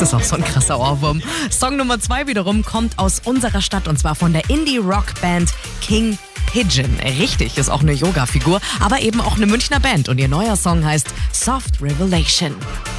Das ist auch so ein krasser Ohrwurm. Song Nummer 2 wiederum kommt aus unserer Stadt und zwar von der Indie-Rock-Band King Pigeon. Richtig, ist auch eine Yoga-Figur, aber eben auch eine Münchner Band und ihr neuer Song heißt Soft Revelation.